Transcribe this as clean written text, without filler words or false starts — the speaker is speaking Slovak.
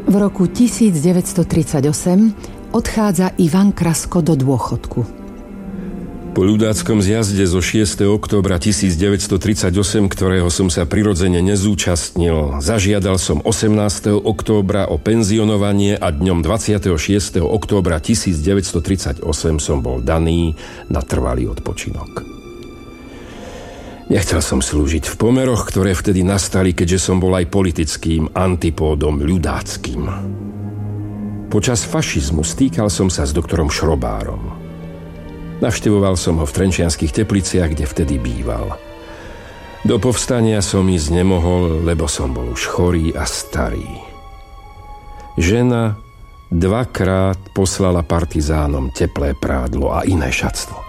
V roku 1938 odchádza Ivan Krasko do dôchodku. Po ľudáckom zjazde zo 6. októbra 1938, ktorého som sa prirodzene nezúčastnil, zažiadal som 18. októbra o penzionovanie a dňom 26. októbra 1938 som bol daný na trvalý odpočinok. Nechcel som slúžiť v pomeroch, ktoré vtedy nastali, keďže som bol aj politickým antipódom ľudáckým. Počas fašizmu stýkal som sa s doktorom Šrobárom. Navštevoval som ho v Trenčianskych Tepliciach, kde vtedy býval. Do povstania som ísť nemohol, lebo som bol už chorý a starý. Žena 2-krát poslala partizánom teplé prádlo a iné šatstvo.